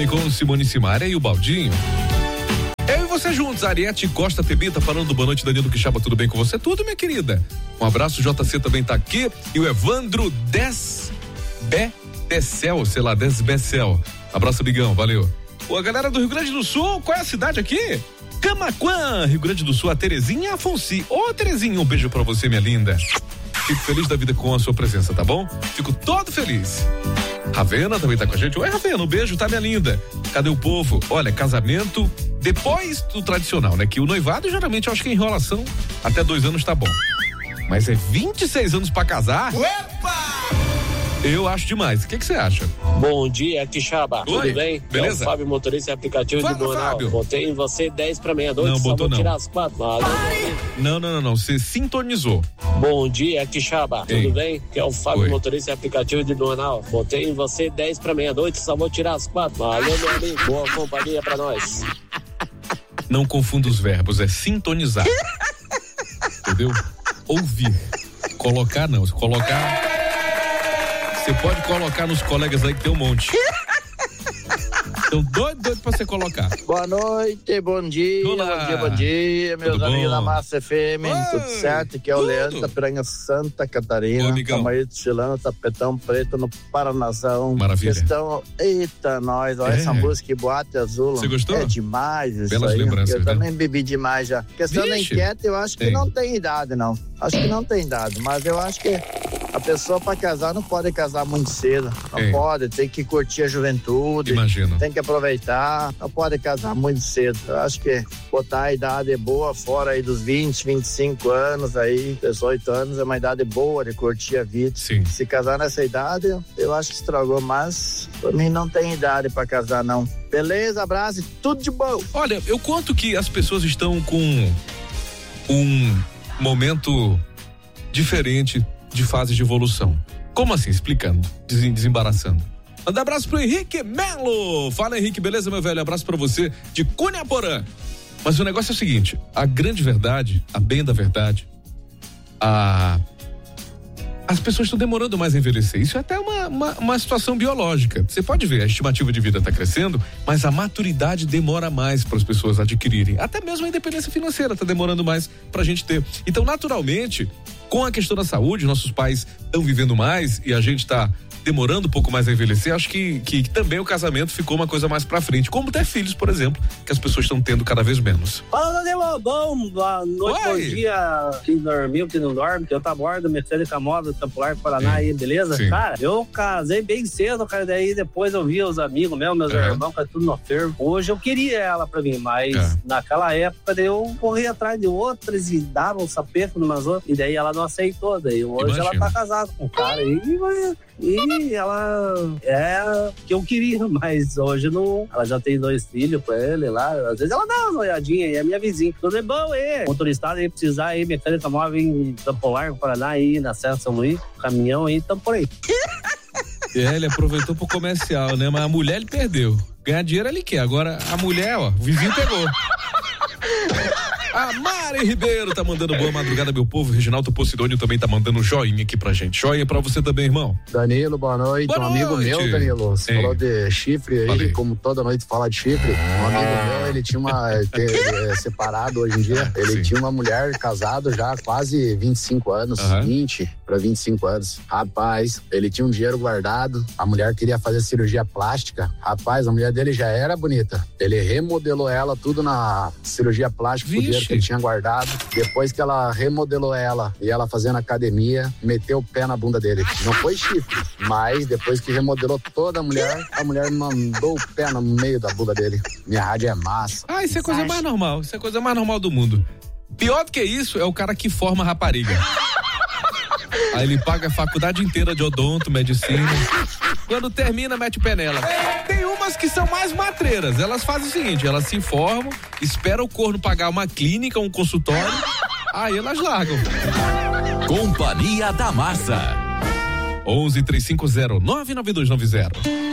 Com Simone Simaria e o Baldinho. Eu e você juntos, Ariete Costa Tebita falando do Boa Noite, Danilo Quixaba, tudo bem com você? Tudo, minha querida. Um abraço, JC também tá aqui. E o Evandro Desbecel. Abraço, Bigão, valeu. Pô, a galera do Rio Grande do Sul, qual é a cidade aqui? Camaquã, Rio Grande do Sul, a Terezinha Afonsi. Ô, Terezinha, um beijo pra você, minha linda. Fico feliz da vida com a sua presença, tá bom? Fico todo feliz. Ravena também tá com a gente. Oi, Ravena, um beijo, tá, minha linda? Cadê o povo? Olha, casamento depois do tradicional, né? Que o noivado, geralmente, eu acho que a enrolação até 2 anos tá bom. Mas é 26 anos pra casar? Opa! Eu acho demais. O que você acha? Bom dia, Quixaba. Tudo bem? Beleza? É o Fábio, motorista e aplicativo Fala, de Blumenau. Fábio. Botei em você 10 pra meia-noite. Não, só botou vou não. tirar as 4. Não. Você sintonizou. Bom dia, Quixaba. Ei. Tudo bem? Que é o Fábio, Oi. motorista e aplicativo de Blumenau. Botei em você 10 pra meia-noite. Só vou tirar as 4. Valeu, meu amigo. Boa companhia pra nós. Não confunda os verbos, é sintonizar. Entendeu? Ouvir. Colocar não. Se colocar. Você pode colocar nos colegas aí que tem um monte. Então, doido pra você colocar. Boa noite, bom dia, Olá. bom dia, meus Tudo amigos bom? da Massa FM, Oi. tudo certo? Aqui é o Tudo. Leandro da Piranha Santa Catarina, Ô, amigão. estamos aí desfilando Tapetão Preto no Paranazão. Maravilha. Questão, eita, nós, olha essa música, Boate Azul. Você gostou? É demais isso Belas aí. lembranças, Eu né? também bebi demais já. Questão da Vixe. enquete, eu acho que Tem. não tem idade, não. Acho que não tem idade, mas eu acho que a pessoa para casar não pode casar muito cedo. Não Tem. pode, tem que curtir a juventude. Imagino. Tem que aproveitar, não pode casar muito cedo. Eu acho que botar a idade boa fora aí dos 20, 25 anos, aí 18 anos é uma idade boa de curtir a vida. Sim. Se casar nessa idade, eu acho que estragou, mas pra mim não tem idade pra casar, não. Beleza, abraço e tudo de bom. Olha, eu conto que as pessoas estão com um momento diferente de fase de evolução. Como assim? Explicando, desembaraçando. Manda abraço pro Henrique Melo. Fala, Henrique, beleza, meu velho? Abraço pra você de Cunhaporã. Mas o negócio é o seguinte, a grande verdade, a bem da verdade, as pessoas estão demorando mais a envelhecer. Isso é até uma situação biológica. Você pode ver, a estimativa de vida está crescendo, mas a maturidade demora mais para as pessoas adquirirem. Até mesmo a independência financeira está demorando mais para a gente ter. Então, naturalmente, com a questão da saúde, nossos pais estão vivendo mais e a gente está demorando um pouco mais a envelhecer. Acho que também o casamento ficou uma coisa mais pra frente, como ter filhos, por exemplo, que as pessoas estão tendo cada vez menos. Fala, Danilo, boa noite, Oi. bom dia, quem dormiu, quem não dorme, que eu tá bordo, mecânica moda, Campular, Paraná aí, beleza? Sim. Cara, eu casei bem cedo, cara, daí depois eu vi os amigos meus irmãos, que é tudo no fervo. Hoje eu queria ela pra mim, mas naquela época daí eu corri atrás de outras e dava um sapeco numas outras, e daí ela não aceitou, daí hoje ela tá casada com o cara e ela é que eu queria, mas hoje não. Ela já tem 2 filhos com ele lá. Às vezes ela dá uma olhadinha e é minha vizinha. Tudo é bom, motorista aí, precisar aí, mecânica móvel em Campo Largo, Paraná, aí na Serra São Luís, caminhão aí, tamo por aí. Ele aproveitou pro comercial, né? Mas a mulher ele perdeu. Ganhar dinheiro ele quer. Agora a mulher, ó, o vizinho pegou. A Mari Ribeiro tá mandando boa madrugada, meu povo. Reginaldo Posidônio também tá mandando joinha aqui pra gente. Joinha pra você também, irmão. Danilo, boa noite. Boa amigo noite. meu, Danilo, você falou de chifre aí, Falei. como toda noite fala de chifre. Um amigo meu, ele tinha separado hoje em dia, ele Sim. tinha uma mulher casado já há quase 25 anos, 20 para 25 anos. Rapaz, ele tinha um dinheiro guardado, a mulher queria fazer cirurgia plástica. Rapaz, a mulher dele já era bonita. Ele remodelou ela tudo na cirurgia plástica, com o dinheiro que ele tinha guardado. Depois que ela remodelou ela e ela fazendo academia, meteu o pé na bunda dele. Não foi chifre, mas depois que remodelou toda a mulher mandou o pé no meio da bunda dele. Minha rádio é massa. Ah, isso é coisa mais normal. Isso é a coisa mais normal do mundo. Pior do que isso é o cara que forma rapariga. Aí ele paga a faculdade inteira de odonto, medicina. Quando termina, mete o pé nela. Tem umas que são mais matreiras. Elas fazem o seguinte, elas se informam, esperam o corno pagar uma clínica, um consultório, aí elas largam. Companhia da Massa. 11 35099290.